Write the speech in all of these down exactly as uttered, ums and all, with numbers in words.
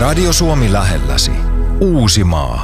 Radio Suomi lähelläsi. Uusimaa.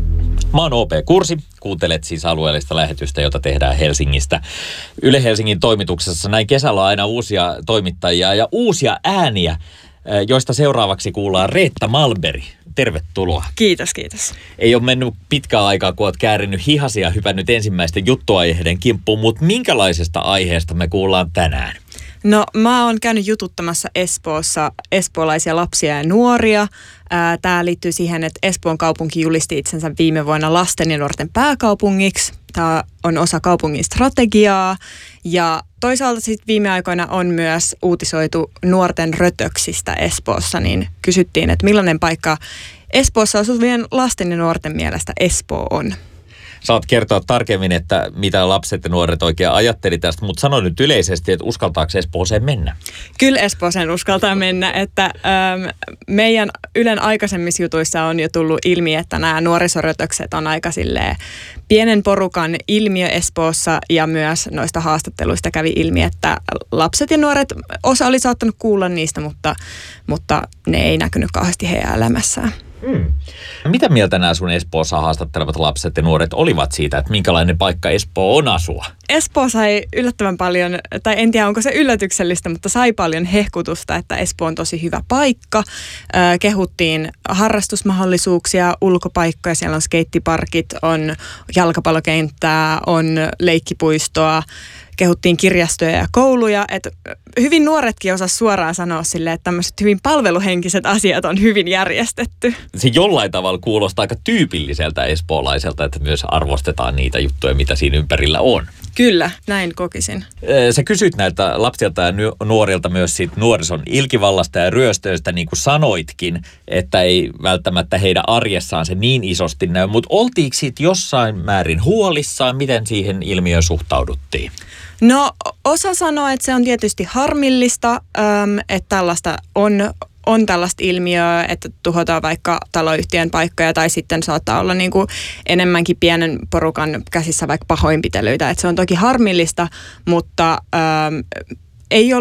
Mä oon O P Kursi. Kuuntelet siis alueellista lähetystä, jota tehdään Helsingistä. Yle Helsingin toimituksessa näin kesällä on aina uusia toimittajia ja uusia ääniä, joista seuraavaksi kuullaan Reetta Malmberg. Tervetuloa. Kiitos, kiitos. Ei ole mennyt pitkää aikaa, kun olet käärinyt hihasia ja hypännyt ensimmäisten juttuaiheiden kimppuun, mutta minkälaisesta aiheesta me kuullaan tänään? No mä oon käynyt jututtamassa Espoossa espoolaisia lapsia ja nuoria. Tämä liittyy siihen, että Espoon kaupunki julisti itsensä viime vuonna lasten ja nuorten pääkaupungiksi. Tämä on osa kaupungin strategiaa ja toisaalta sitten viime aikoina on myös uutisoitu nuorten rötöksistä Espoossa, niin kysyttiin, että millainen paikka Espoossa asuvien lasten ja nuorten mielestä Espoo on. Saat kertoa tarkemmin, että mitä lapset ja nuoret oikein ajatteli tästä, mutta sano nyt yleisesti, että uskaltaako Espooseen mennä? Kyllä Espooseen uskaltaa mennä, että ähm, meidän Ylen aikaisemmissa jutuissa on jo tullut ilmi, että nämä nuorisorötökset on aika silleen pienen porukan ilmiö Espoossa ja myös noista haastatteluista kävi ilmi, että lapset ja nuoret, osa oli saattanut kuulla niistä, mutta, mutta ne ei näkynyt kauheasti heidän elämässään. Hmm. Mitä mieltä nämä sun Espoossa haastattelevat lapset ja nuoret olivat siitä, että minkälainen paikka Espoo on asua? Espoo sai yllättävän paljon, tai en tiedä onko se yllätyksellistä, mutta sai paljon hehkutusta, että Espoo on tosi hyvä paikka. Kehuttiin harrastusmahdollisuuksia, ulkopaikkoja, siellä on skeittiparkit, on jalkapallokenttää, on leikkipuistoa. Kehuttiin kirjastoja ja kouluja, että hyvin nuoretkin osas suoraan sanoa silleen, että tämmöiset hyvin palveluhenkiset asiat on hyvin järjestetty. Se jollain tavalla kuulostaa aika tyypilliseltä espoolaiselta, että myös arvostetaan niitä juttuja, mitä siinä ympärillä on. Kyllä, näin kokisin. Sä kysyt näiltä lapsilta ja nuorilta myös siitä nuorison ilkivallasta ja ryöstöistä, niin kuin sanoitkin, että ei välttämättä heidän arjessaan se niin isosti näy, mutta oltiinko siitä jossain määrin huolissaan, miten siihen ilmiöön suhtauduttiin? No osa sanoo, että se on tietysti harmillista, että tällaista on, on tällaista ilmiöä, että tuhotaan vaikka taloyhtiön paikkoja tai sitten saattaa olla niin kuin enemmänkin pienen porukan käsissä vaikka pahoinpitelyitä. Että se on toki harmillista, mutta äm, ei ole